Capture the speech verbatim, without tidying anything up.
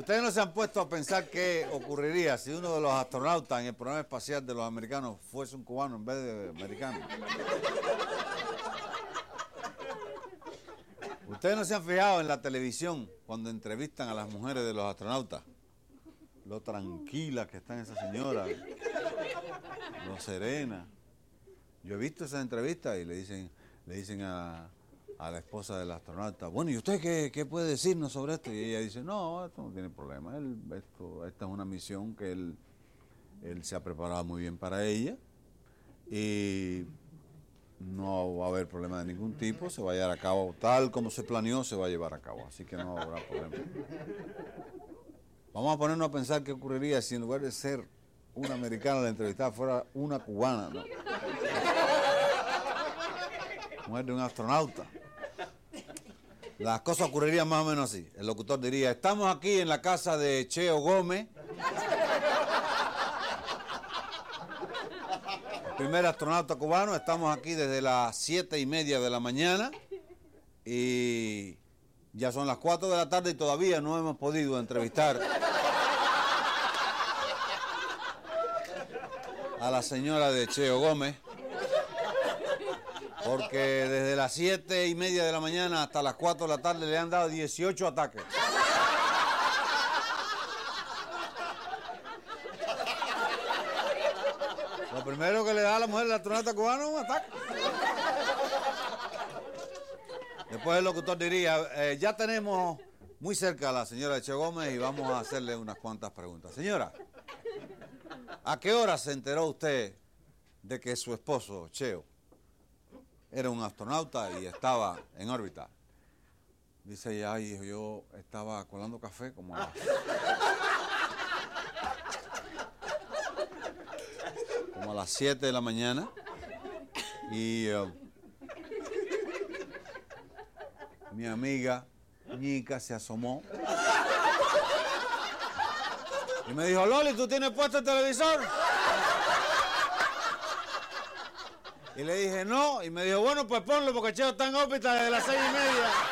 Ustedes no se han puesto a pensar qué ocurriría si uno de los astronautas en el programa espacial de los americanos fuese un cubano en vez de americano. Ustedes no se han fijado en la televisión cuando entrevistan a las mujeres de los astronautas, lo tranquilas que están esas señoras, lo serenas. Yo he visto esas entrevistas y le dicen, le dicen a, a la esposa del astronauta, bueno, ¿y usted qué, qué puede decirnos sobre esto? Y ella dice, no, esto no tiene problema, él, esto, esta es una misión que él, él se ha preparado muy bien para ella y no va a haber problema de ningún tipo, se va a llevar a cabo tal como se planeó, se va a llevar a cabo, así que no habrá problema. Vamos a ponernos a pensar qué ocurriría si en lugar de ser una americana la entrevistada fuera una cubana, ¿no? Mujer de un astronauta. Las cosas ocurrirían más o menos así. El locutor diría, estamos aquí en la casa de Cheo Gómez, el primer astronauta cubano. Estamos aquí desde las siete y media de la mañana y ya son las cuatro de la tarde y todavía no hemos podido entrevistar a la señora de Cheo Gómez, porque desde las siete y media de la mañana hasta las cuatro de la tarde le han dado dieciocho ataques. Lo primero que le da a la mujer del astronauta cubano es un ataque. Después el locutor diría, eh, ya tenemos muy cerca a la señora de Cheo Gómez y vamos a hacerle unas cuantas preguntas. Señora, ¿a qué hora se enteró usted de que su esposo, Cheo, era un astronauta y estaba en órbita? Dice ella, ay, yo estaba colando café como a las, como a las siete de la mañana y uh, mi amiga Ñica se asomó y me dijo, Loli, ¿tú tienes puesto el televisor? Y le dije, no, y me dijo, bueno, pues ponlo porque Cheo está en órbita desde las seis y media.